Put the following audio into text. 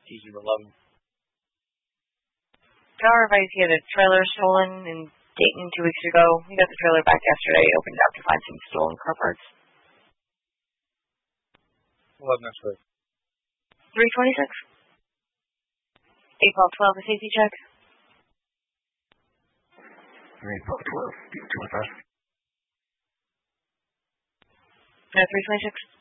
TQ11. Tower advice, he had a trailer stolen in Dayton 2 weeks ago. He got the trailer back yesterday, opened it up to find some stolen car parts. We'll have next week. 326. 812, a safety check. 812, 25. 326.